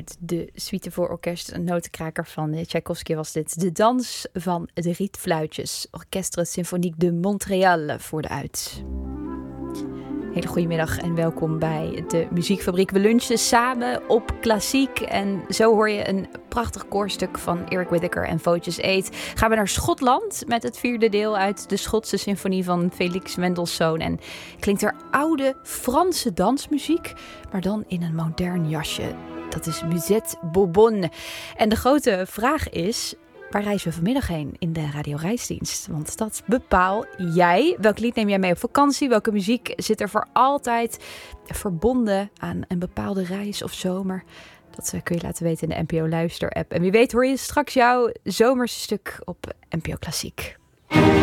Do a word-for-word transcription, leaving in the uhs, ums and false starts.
uit de suite voor orkest, een notenkraker van Tchaikovsky was dit. De dans van de rietfluitjes. Orchestre Symphonique de Montréal voerde uit. Hele goedemiddag en welkom bij de Muziekfabriek. We lunchen samen op klassiek en zo hoor je een prachtig koorstuk van Eric Whitacre en Voces Eight. Gaan we naar Schotland met het vierde deel uit de Schotse symfonie van Felix Mendelssohn. En klinkt er oude Franse dansmuziek, maar dan in een modern jasje. Dat is Musette Bourbon. En de grote vraag is: waar reizen we vanmiddag heen in de Radio Reisdienst? Want dat bepaal jij. Welk lied neem jij mee op vakantie? Welke muziek zit er voor altijd verbonden aan een bepaalde reis of zomer? Dat kun je laten weten in de N P O Luister app. En wie weet hoor je straks jouw zomerse stuk op N P O Klassiek.